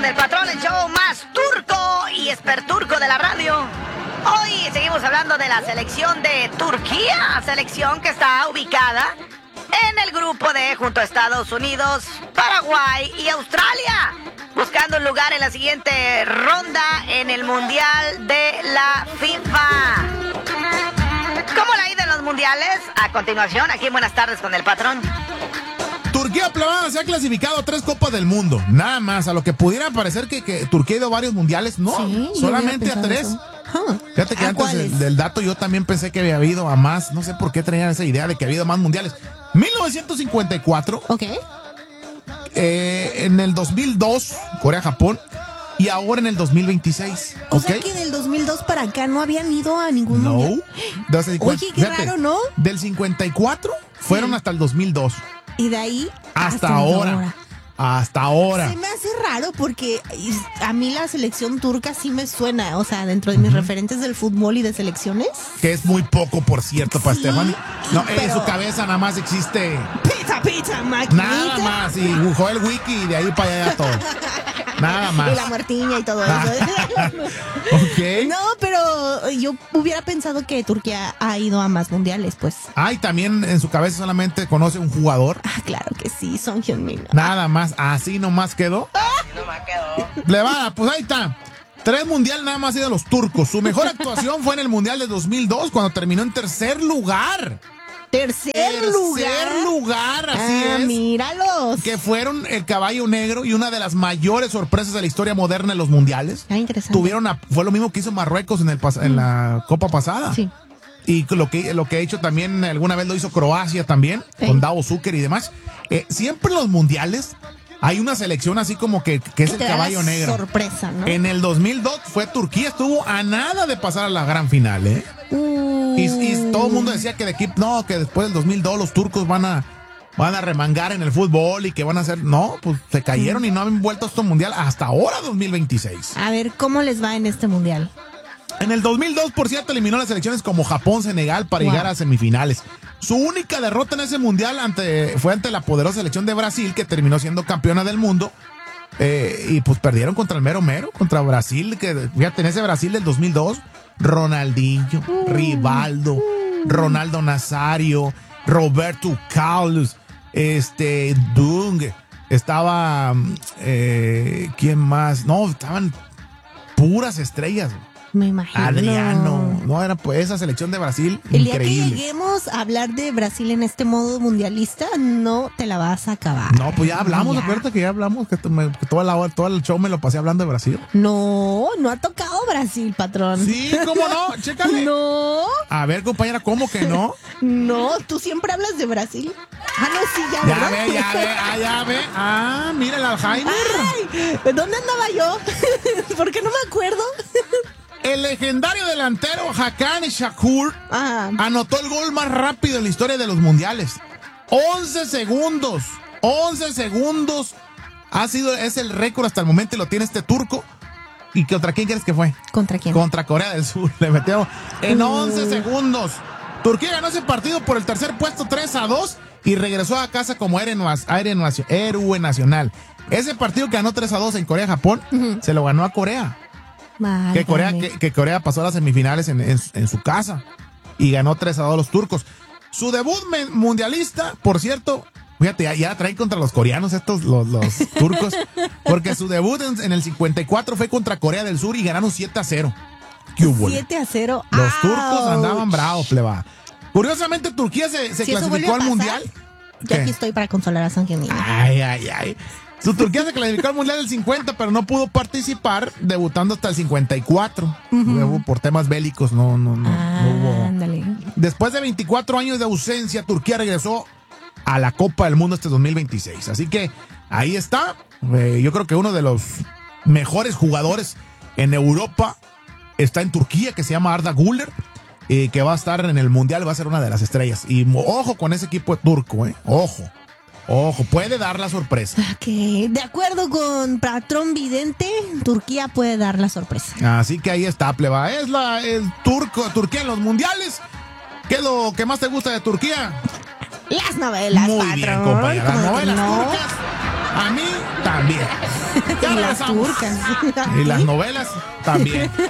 el patrón, el show más turco y esperturco de la radio. Hoy seguimos hablando de la selección de Turquía, selección que está ubicada en el grupo D junto a Estados Unidos, Paraguay y Australia, buscando un lugar en la siguiente ronda en el Mundial de la FIFA. ¿Cómo le ha ido en los mundiales? A continuación, aquí en Buenas Tardes con el patrón. Turquía, plebada, se ha clasificado a 3 Copas del Mundo. Nada más, a lo que pudiera parecer que Turquía ha ido a varios mundiales. No, sí, solamente a 3. Fíjate que antes del dato yo también pensé que había habido a más. No sé por qué tenían esa idea de que había habido más mundiales. 1954. Ok. En el 2002, Corea-Japón. Y ahora en el 2026. O sea que del 2002 para acá no habían ido a ningún mundial. Oye, qué raro, ¿no? Del 54 fueron hasta el 2002. Y de ahí hasta ahora. Hasta ahora. Se me hace raro porque a mí la selección turca sí me suena, o sea, dentro de mis referentes del fútbol y de selecciones. Que es muy poco, por cierto, para Stephanie. No, pero en su cabeza nada más existe pizza, maquinita. Nada más, y buscó el wiki y de ahí para allá todo. Nada más. Y la muertiña y todo eso. Ok. No, pero yo hubiera pensado que Turquía ha ido a más mundiales, pues. Ay, también en su cabeza solamente conoce un jugador. Ah, claro que sí, Son Heung-min. Nada más, así nomás quedó. Nomás quedó. Plebada, pues ahí está. 3 mundiales nada más ha ido a los turcos. Su mejor actuación fue en el Mundial de 2002, cuando terminó en tercer lugar. Tercer lugar, así es. Míralos. Que fueron el caballo negro y una de las mayores sorpresas de la historia moderna en los mundiales. Ah, interesante. Fue lo mismo que hizo Marruecos en la Copa pasada. Sí. Y lo que ha hecho también, alguna vez lo hizo Croacia también, sí, con Davo Zucker y demás. Siempre en los mundiales hay una selección así como que es el caballo negro. Sorpresa, ¿no? En el 2002 fue Turquía, estuvo a nada de pasar a la gran final, ¿eh? Y todo el mundo decía que que después del 2002 los turcos van a remangar en el fútbol y que van a hacer. No, pues se cayeron y no han vuelto a este mundial hasta ahora, 2026. A ver, ¿cómo les va en este mundial? En el 2002, por cierto, eliminó las selecciones como Japón, Senegal para llegar a semifinales. Su única derrota en ese mundial fue ante la poderosa selección de Brasil, que terminó siendo campeona del mundo. Y pues perdieron contra el mero, contra Brasil, que fíjate, en ese Brasil del 2002, Ronaldinho, Rivaldo, Ronaldo Nazario, Roberto Carlos, Dung, estaba, ¿quién más? No, estaban puras estrellas. Me imagino. Adriano. No, era pues esa selección de Brasil el increíble. El día que lleguemos a hablar de Brasil en este modo mundialista, no te la vas a acabar. No, pues ya hablamos, acuérdate que ya hablamos, que todo el show me lo pasé hablando de Brasil. No ha tocado Brasil, patrón. Sí, ¿cómo no? Chécale. No. A ver, compañera, ¿cómo que no? No, tú siempre hablas de Brasil. Ah, no, sí, ya ve. Ah, mira el Alzheimer. Ay, ¿dónde andaba yo? ¿Por qué no me acuerdo? El legendario delantero Hakan Şükür anotó el gol más rápido en la historia de los mundiales. 11 segundos. 11 segundos. Es el récord hasta el momento y lo tiene este turco. ¿Y contra quién crees que fue? ¿Contra quién? Contra Corea del Sur. Le metió en 11 segundos. Turquía ganó ese partido por el tercer puesto 3-2 y regresó a casa como héroe nacional. Ese partido que ganó 3-2 en Corea-Japón, se lo ganó a Corea. Que Corea pasó a las semifinales en su casa y ganó 3-2 los turcos. Su debut mundialista, por cierto, fíjate, ya traen contra los coreanos los turcos, porque su debut en el 54 fue contra Corea del Sur y ganaron 7-0. ¿Qué hubo? 7-0. Los turcos andaban bravos, pleba. Curiosamente, Turquía se clasificó al mundial. Yo aquí estoy para consolar a Son Heung-min. Ay. Su Turquía se clasificó al Mundial del 50, pero no pudo participar, debutando hasta el 54. Por temas bélicos, no hubo. Ándale. Después de 24 años de ausencia, Turquía regresó a la Copa del Mundo este 2026. Así que ahí está. Yo creo que uno de los mejores jugadores en Europa está en Turquía, que se llama Arda Güler, que va a estar en el Mundial, va a ser una de las estrellas. Y ojo con ese equipo turco, Ojo, puede dar la sorpresa. Ok, de acuerdo con Patrón Vidente, Turquía puede dar la sorpresa. Así que ahí está, pleba. Es Turquía en los mundiales. ¿Qué es lo que más te gusta de Turquía? Las novelas, Muy patrón. bien, compañera. Las novelas turcas A mí también. Ya Y las regresamos. turcas. Y las novelas también.